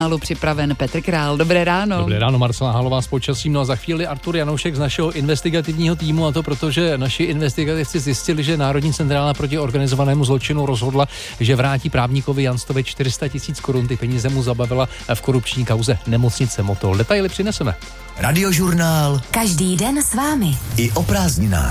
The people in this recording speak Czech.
žurnálu připraven Petr Král. Dobré ráno. Dobré ráno, Marcela Hálová s počasím. No a za chvíli Artur Janoušek z našeho investigativního týmu, a to protože naši investigativci zjistili, že Národní centrála proti organizovanému zločinu rozhodla, že vrátí právníkovi Janstovi 400 000 korun. Ty peníze mu zabavila v korupční kauze nemocnice Motol. Detaily přineseme. Radiožurnál. Každý den s vámi. I o prázdninách.